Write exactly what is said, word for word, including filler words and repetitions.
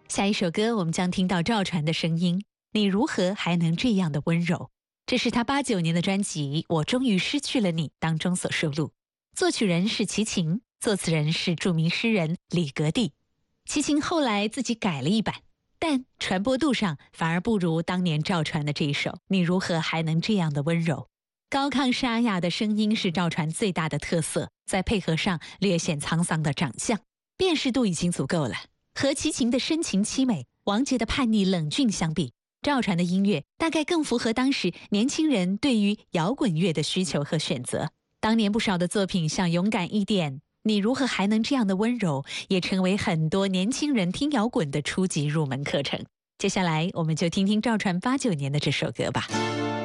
下一首歌，我们将听到赵传的声音。你如何还能这样的温柔？这是他八九年的专辑《我终于失去了你》当中所收录。作曲人是齐秦，作词人是著名诗人李格弟。齐秦后来自己改了一版，但传播度上反而不如当年赵传的这一首《你如何还能这样的温柔》。高亢沙哑的声音是赵传最大的特色，再配合上略显沧桑的长相，辨识度已经足够了。和齐秦的深情凄美、王杰的叛逆冷峻相比，赵传的音乐大概更符合当时年轻人对于摇滚乐的需求和选择。当年不少的作品像《勇敢一点》《你如何还能这样的温柔》也成为很多年轻人听摇滚的初级入门课程。接下来我们就听听赵传八九年的这首歌吧。